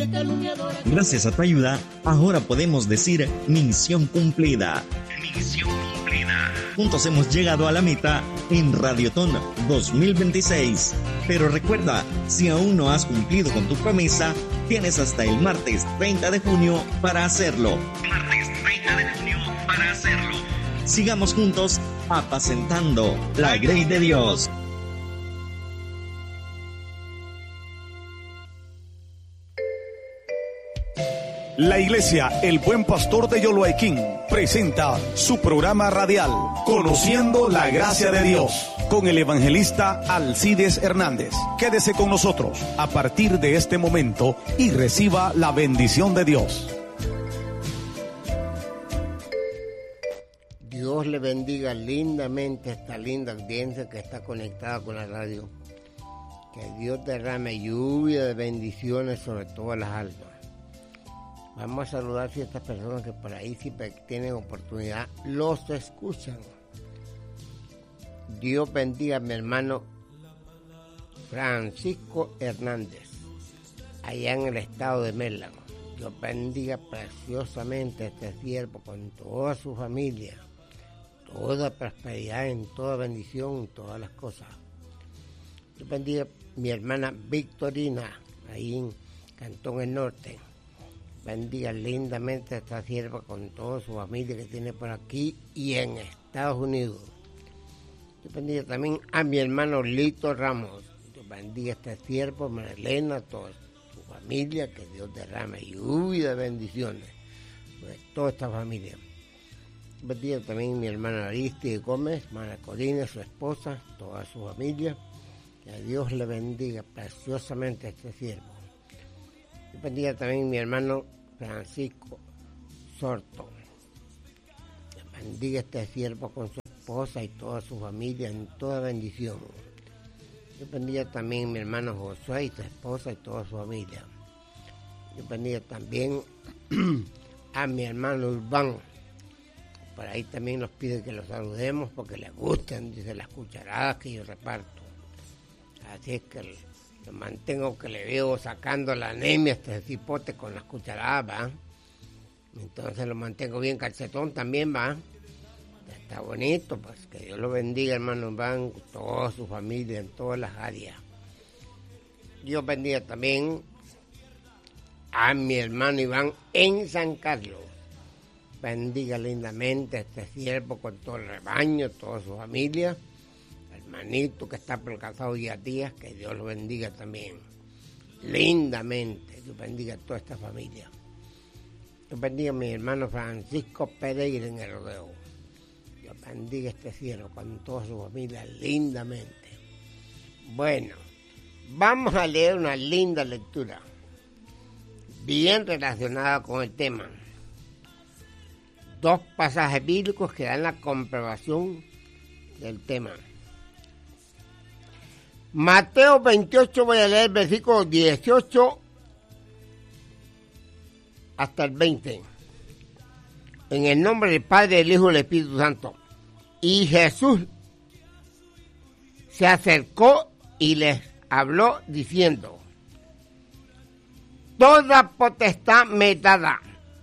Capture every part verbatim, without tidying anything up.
Gracias a tu ayuda, ahora podemos decir misión cumplida. Misión cumplida. Juntos hemos llegado a la meta en Radiotón dos mil veintiséis. Pero recuerda, si aún no has cumplido con tu promesa, tienes hasta el martes treinta de junio para hacerlo. Martes treinta de junio para hacerlo. Sigamos juntos apacentando la grey de Dios. La Iglesia El Buen Pastor de Yoloaiquín presenta su programa radial Conociendo la Gracia de Dios con el evangelista Alcides Hernández. Quédese con nosotros a partir de este momento y reciba la bendición de Dios. Dios le bendiga lindamente a esta linda audiencia que está conectada con la radio. Que Dios derrame lluvia de bendiciones sobre todas las almas. Vamos a saludar a estas personas que por ahí si tienen oportunidad los escuchan. Dios bendiga a mi hermano Francisco Hernández, allá en el estado de Maryland. Dios bendiga preciosamente a este siervo con toda su familia, toda prosperidad, en toda bendición, en todas las cosas. Dios bendiga a mi hermana Victorina, ahí en Cantón El Norte. Bendiga lindamente a esta sierva con toda su familia que tiene por aquí y en Estados Unidos. Dios bendiga también a mi hermano Lito Ramos. Dios bendiga a este siervo, Marilena, toda su familia, que Dios derrame lluvia de bendiciones sobre toda esta familia. Dios bendiga también a mi hermana Aristide Gómez, hermana Corina, su esposa, toda su familia. Que Dios le bendiga preciosamente a este siervo. Dios bendiga también a mi hermano Francisco Sorto. Bendiga este siervo con su esposa y toda su familia en toda bendición. Dios bendiga también a mi hermano Josué y su esposa y toda su familia. Dios bendiga también a mi hermano Urbán. Por ahí también nos pide que los saludemos porque les gustan, dice, las cucharadas que yo reparto. Así es que el, lo mantengo, que le veo sacando la anemia este cipote con las cucharadas, ¿va? Entonces lo mantengo bien calcetón también, ¿va? Está bonito, pues que Dios lo bendiga, hermano Iván, toda su familia en todas las áreas. Dios bendiga también a mi hermano Iván en San Carlos. Bendiga lindamente a este siervo con todo el rebaño, toda su familia. Hermanito que está por el casado día a día, que Dios lo bendiga también lindamente. Dios bendiga a toda esta familia. Dios bendiga a mi hermano Francisco Pereira en el rodeo. Dios bendiga a este cielo con toda su familia lindamente. Bueno, vamos a leer una linda lectura bien relacionada con el tema. Dos pasajes bíblicos que dan la comprobación del tema. Mateo veintiocho, voy a leer versículos dieciocho hasta el veinte. En el nombre del Padre, del Hijo y del Espíritu Santo. Y Jesús se acercó y les habló diciendo: toda potestad me es dada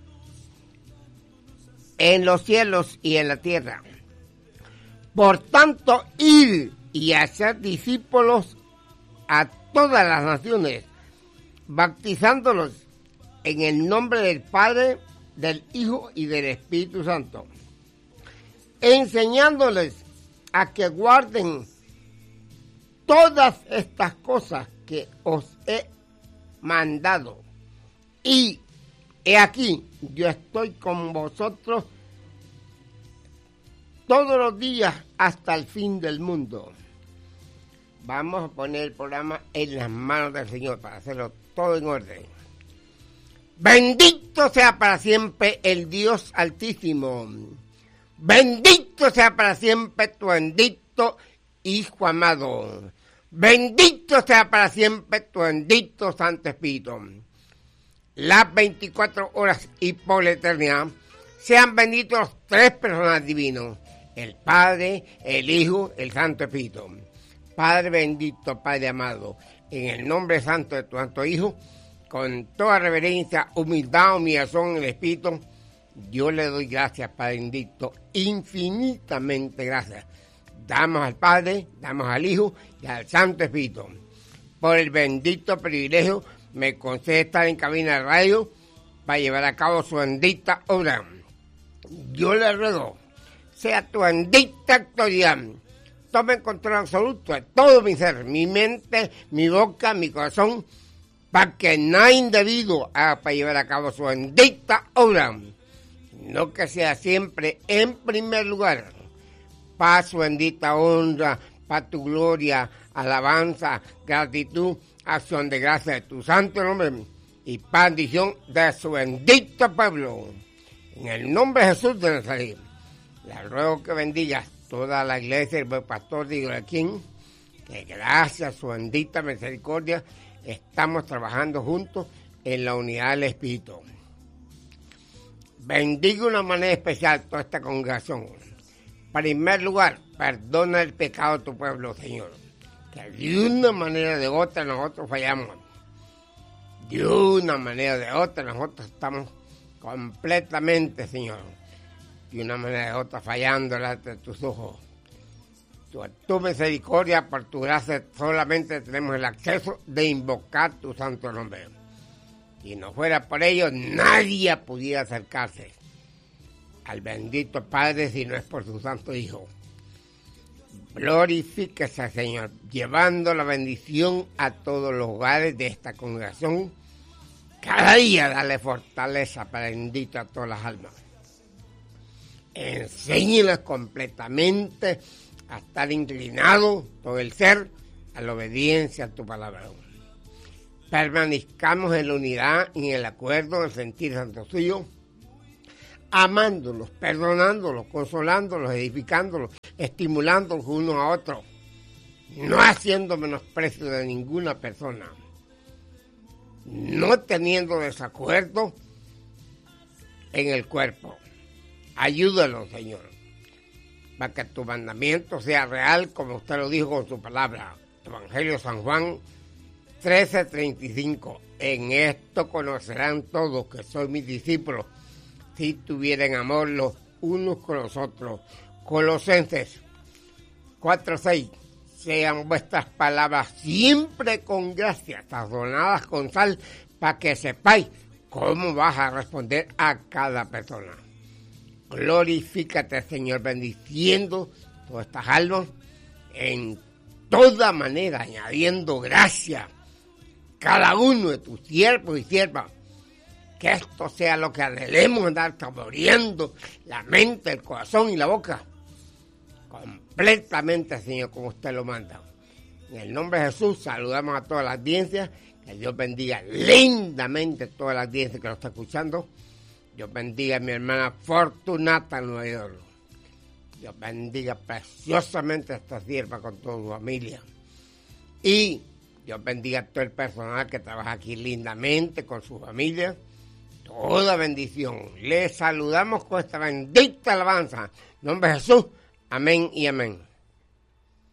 en los cielos y en la tierra. Por tanto, id y hacer discípulos a todas las naciones, bautizándolos en el nombre del Padre, del Hijo y del Espíritu Santo, enseñándoles a que guarden todas estas cosas que os he mandado. Y he aquí, yo estoy con vosotros todos los días hasta el fin del mundo. Vamos a poner el programa en las manos del Señor para hacerlo todo en orden. Bendito sea para siempre el Dios Altísimo. Bendito sea para siempre tu bendito Hijo amado. Bendito sea para siempre tu bendito Santo Espíritu. Las veinticuatro horas y por la eternidad sean benditos los tres personas divinos: el Padre, el Hijo, el Santo Espíritu. Padre bendito, Padre amado, en el nombre santo de tu Santo Hijo, con toda reverencia, humildad, humillación en el Espíritu, yo le doy gracias, Padre bendito, infinitamente gracias. Damos al Padre, damos al Hijo y al Santo Espíritu. Por el bendito privilegio me concede estar en cabina de radio para llevar a cabo su bendita obra. Yo le ruego, sea tu bendita autoridad, tome control absoluto de todo mi ser, mi mente, mi boca, mi corazón, para que nada indebido haga para llevar a cabo su bendita obra. No que sea siempre en primer lugar, para su bendita honra, para tu gloria, alabanza, gratitud, acción de gracia de tu santo nombre y bendición de su bendito pueblo. En el nombre de Jesús de Nazaret, le ruego que bendigas toda la iglesia, el buen pastor de Joaquín, que gracias a su bendita misericordia estamos trabajando juntos en la unidad del Espíritu. Bendigo de una manera especial toda esta congregación. En primer lugar, perdona el pecado de tu pueblo, Señor. Que de una manera o de otra nosotros fallamos. De una manera o de otra nosotros estamos completamente, Señor, de una manera o de otra fallando delante de tus ojos. Por tu misericordia, por tu gracia, solamente tenemos el acceso de invocar tu santo nombre. Si no fuera por ello, nadie pudiera acercarse al bendito Padre si no es por su santo Hijo. Glorifíquese, Señor, llevando la bendición a todos los hogares de esta congregación. Cada día dale fortaleza para bendito a todas las almas. Enséñeles completamente a estar inclinados todo el ser a la obediencia a tu palabra. Permanezcamos en la unidad y en el acuerdo, en el sentir santo suyo, amándolos, perdonándolos, consolándolos, edificándolos, estimulándolos unos a otros, no haciendo menosprecio de ninguna persona, no teniendo desacuerdo en el cuerpo. Ayúdalos, Señor, para que tu mandamiento sea real, como usted lo dijo con su palabra. Evangelio de San Juan trece treinta y cinco. En esto conocerán todos que soy mis discípulos, si tuvieren amor los unos con los otros. Colosenses cuatro seis. Sean vuestras palabras siempre con gracia, sazonadas con sal, para que sepáis cómo vas a responder a cada persona. Glorifícate, Señor, bendiciendo todas estas almas en toda manera, añadiendo gracia cada uno de tus siervos y siervas. Que esto sea lo que anhelemos, andar saboreando la mente, el corazón y la boca. Completamente, Señor, como usted lo manda. En el nombre de Jesús, saludamos a toda la audiencia. Que Dios bendiga lindamente a toda la audiencia que lo está escuchando. Dios bendiga a mi hermana Fortunata en Nueva York. Dios bendiga preciosamente a esta sierva con toda su familia. Y Dios bendiga a todo el personal que trabaja aquí lindamente con su familia. Toda bendición. Les saludamos con esta bendita alabanza. En nombre de Jesús. Amén y amén.